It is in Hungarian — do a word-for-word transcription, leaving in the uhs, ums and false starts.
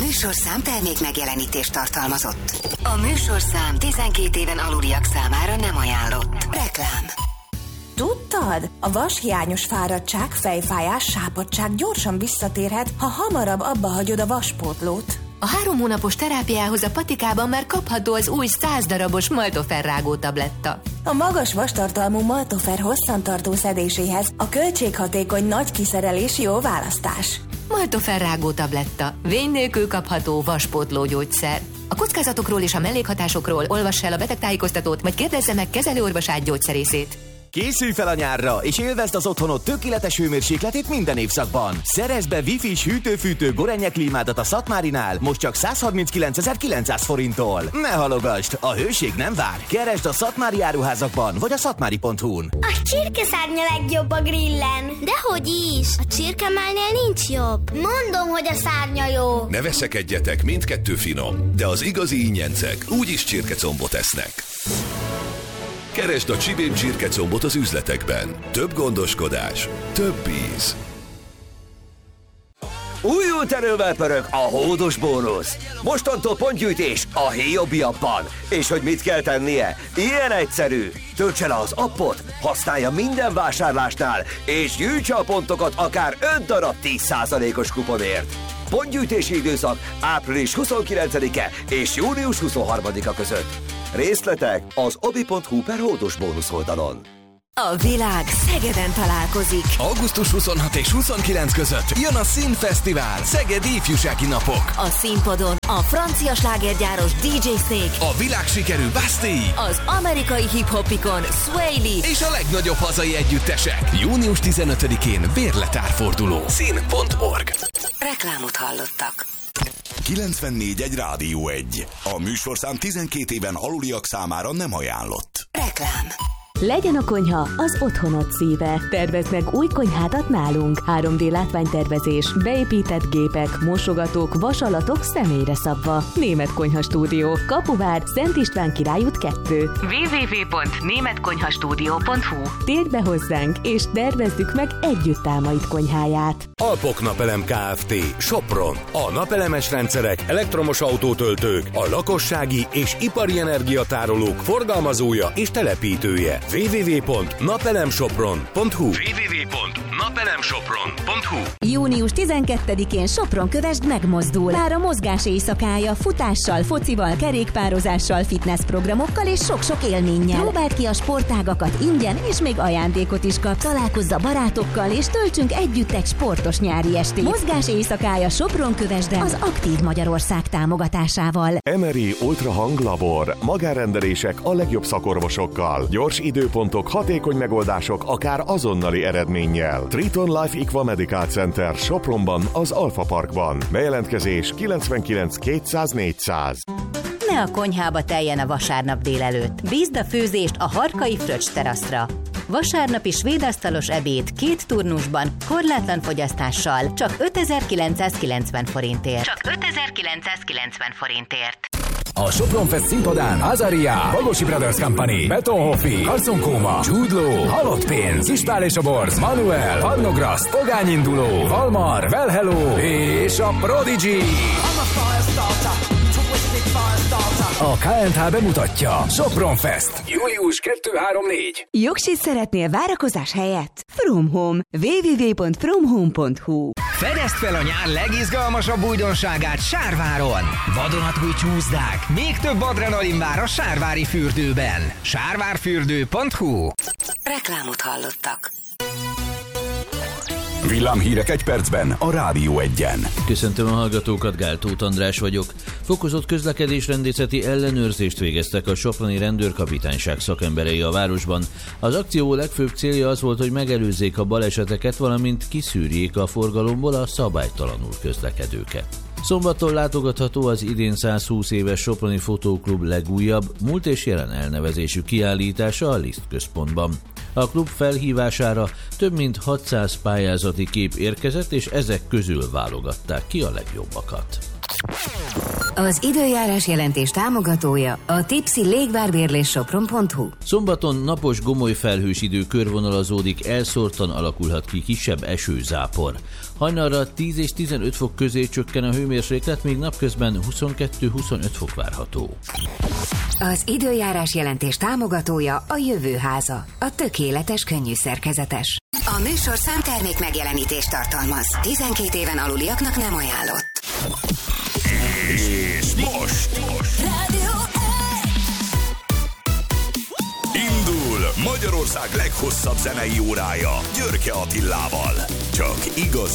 műsorszám termék megjelenítést tartalmazott. A műsorszám tizenkét éven aluliak számára nem ajánlott. Reklám. Tudtad? A vashiányos fáradtság, fejfájás, sápadtság gyorsan visszatérhet, ha hamarabb abba hagyod a vaspótlót. A három hónapos terápiához a patikában már kapható az új száz darabos Maltofer rágó tabletta. A magas vastartalmú Maltofer hosszantartó szedéséhez a költséghatékony nagy kiszerelés jó választás. Maltofer rágó tabletta. Vény nélkül kapható vaspótló gyógyszer. A kockázatokról és a mellékhatásokról olvass el a betegtájékoztatót, vagy kérdezze meg kezelőorvosát gyógyszerészét. Készülj fel a nyárra, és élvezd az otthonod tökéletes hőmérsékletét minden évszakban. Szerezd be Wi-Fi-s hűtő-fűtő Gorenje klímádat a Szatmárinál, most csak százharminckilencezer-kilencszáz forinttól. Ne halogasd, a hőség nem vár. Keresd a szatmári áruházakban, vagy a szatmári pont hu-n. A csirkeszárnya legjobb a grillen. Dehogy is, a csirkemálnél nincs jobb. Mondom, hogy a szárnya jó. Ne veszekedjetek, mindkettő finom, de az igazi ingyencek úgyis csirkecombot esznek. Keresd a Csibén csirkecombot az üzletekben. Több gondoskodás, több íz. Újult erővel pörög a hódos bónusz. Mostantól pontgyűjtés a Héjobbi appban. És hogy mit kell tennie? Ilyen egyszerű. Töltse le az appot, használja minden vásárlásnál, és gyűjtse a pontokat akár öt darab tíz százalékos kuponért. Pontgyűjtési időszak április huszonkilencedike és június huszonharmadika között. Részletek az obi pont hu per hódos bónusz oldalon. A világ Szegeden találkozik. augusztus huszonhatodika és huszonkilencedike között jön a Színfesztivál, Szegedi ifjúsági napok. A színpadon a francia slágergyáros dé dzsé Snake, a világsikerű Bastille, az amerikai hip-hopikon Sway Lee és a legnagyobb hazai együttesek. június tizenötödikén bérletárforduló. szín pont org. Reklámot hallottak. kilencvennégy egy Rádió egy. A műsorszám tizenkét éven aluliak számára nem ajánlott. Reklám. Legyen a konyha az otthonod szíve. Tervezd meg új konyhádat nálunk. három dé látványtervezés, beépített gépek, mosogatók, vasalatok személyre szabva. Német Konyha Stúdió. Kapuvár, Szent István Király út kettő. double-u double-u double-u pont németkonyhastúdió pont hu. Térd be hozzánk, és tervezzük meg együtt álmaid konyháját. Alpok Napelem Kft. Sopron. A napelemes rendszerek, elektromos autótöltők, a lakossági és ipari energiatárolók forgalmazója és telepítője. double-u double-u double-u pont napelemsopron pont hu double-u double-u double-u pont napelemsopron pont hu. június tizenkettedikén Sopron kövesd megmozdul. Már a mozgás éjszakája futással, focival, kerékpározással, fitnessprogramokkal és sok-sok élménnyel. Próbáld ki a sportágakat ingyen, és még ajándékot is kap. Találkozz a barátokkal, és töltsünk együtt egy sportos nyári estét. Mozgás éjszakája Sopron kövesden az Aktív Magyarország támogatásával. Emery Ultrahang Labor. Magánrendelések a legjobb szakorvosokkal. Gyors időpontok, hatékony megoldások, akár azonnali eredménnyel. Triton Life Equa Medical Center Sopronban, az Alfa Parkban. Bejelentkezés kilencvenkilenc kétszáz négyszáz. Ne a konyhába teljen a vasárnap délelőtt. Bízd a főzést a Harkai Fröccs teraszra. Vasárnapi svédasztalos ebéd két turnusban, korlátlan fogyasztással, csak ötezer-kilencszázkilencven forintért. Csak ötezer-kilencszázkilencven forintért. A Sopron Fest színpadán Azaria, Bagosi Brothers Company, Betonhoffi, Harconkóma, Jude Law, Halott Pénz, Ispál és a Borz, Manuel, Parnograst, Pogányinduló, Valmar, Well Hello és a Prodigy. A ká en há bemutatja Sopron Fest. július kettő három négy. Jogsit szeretnél várakozás helyett? From Home. double-u double-u double-u pont from home pont hu. Fedezd fel a nyár legizgalmasabb újdonságát Sárváron. Vadonatúj csúszdák, még több adrenalin vár a sárvári fürdőben. sárvárfürdő pont hu. Reklámot hallottak. Villámhírek egy percben a Rádió egyen. Köszöntöm a hallgatókat, Gál Tóth András vagyok. Fokozott közlekedésrendészeti ellenőrzést végeztek a soproni rendőrkapitányság szakemberei a városban. Az akció legfőbb célja az volt, hogy megelőzzék a baleseteket, valamint kiszűrjék a forgalomból a szabálytalanul közlekedőket. Szombaton látogatható az idén száz húsz éves Soproni Fotóklub legújabb, múlt és jelen elnevezésű kiállítása a Liszt központban. A klub felhívására több mint hatszáz pályázati kép érkezett, és ezek közül válogatták ki a legjobbakat. Az időjárás jelentés támogatója a Tipsy légvárbérlés sopron pont hu. Szombaton napos gomoly felhős idő körvonalazódik, elszórtan alakulhat ki kisebb esőzápor. Hajnalra tíz és tizenöt fok közé csökken a hőmérséklet, míg napközben huszonkettő-huszonöt fok várható. Az időjárás jelentés támogatója a Jövőháza, a tökéletes könnyű szerkezetes. A műsorszám termék megjelenítést tartalmaz. tizenkét éven aluliaknak nem ajánlott. És most indul Magyarország leghosszabb zenei órája Györke Attilával. Csak igaz